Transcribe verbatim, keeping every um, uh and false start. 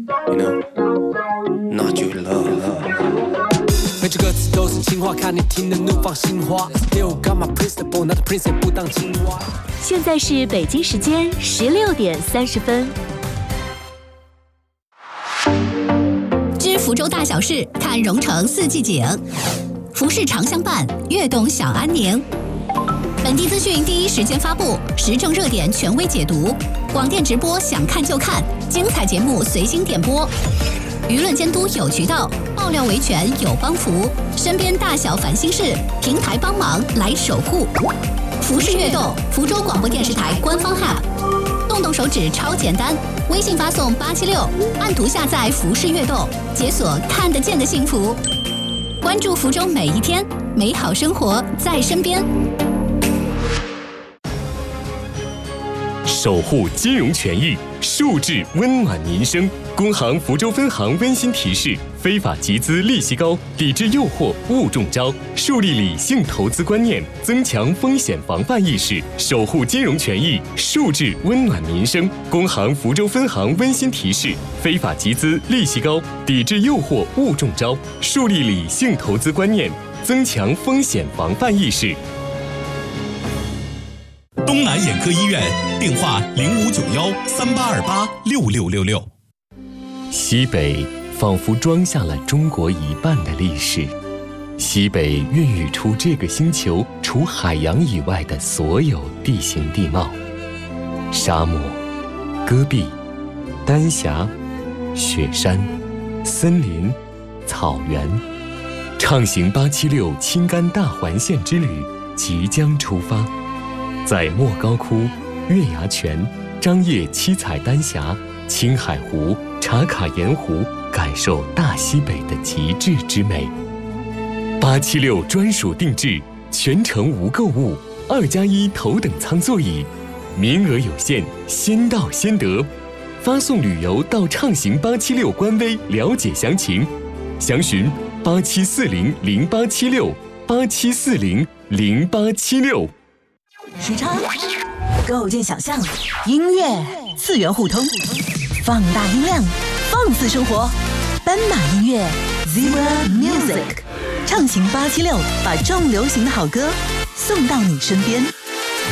You know, not your love. 每句歌词都是情话，看你听得怒放心花。Still got my principle, not the prince 也不当青蛙。 现在是北京时间十六点三十分。 知福州大小事，看蓉城四季景。服饰常相伴，悦动享安宁。本地资讯第一时间发布，时政热点权威解读，广电直播想看就看，精彩节目随心点播。舆论监督有渠道，爆料维权有帮扶，身边大小烦心事，平台帮忙来守护。服饰悦动，福州广播电视台官方 App， 动动手指超简单，微信发送八七六，按图下载服饰悦动，解锁看得见的幸福。关注福州每一天，美好生活在身边。 守护金融权益，数字温暖民生。工行福州分行温馨提示：非法集资利息高，抵制诱惑勿中招。树立理性投资观念，增强风险防范意识，守护金融权益，数字温暖民生。工行福州分行温馨提示：非法集资利息高，抵制诱惑勿中招。树立理性投资观念，增强风险防范意识。 东南眼科医院电话零五九幺三八二八六六六六。 西北仿佛装下了中国一半的历史，西北孕育出这个星球除海洋以外的所有地形地貌：沙漠、戈壁、丹霞、雪山、森林、草原。畅行八七六青甘大环线之旅即将出发。在莫高窟、月牙泉、张掖七彩丹霞、青海湖、茶卡盐湖，感受大西北的极致之美。八七六专属定制，全程无购物，二加一头等舱座椅，名额有限，先到先得。发送旅游到畅行八七六官微了解详情，详询八七四零零八七六八七四零零八七六。 时差，构建想象，音乐次元互通，放大音量，放肆生活。斑马音乐 Zebra Music， 畅行八七六，把重流行的好歌送到你身边。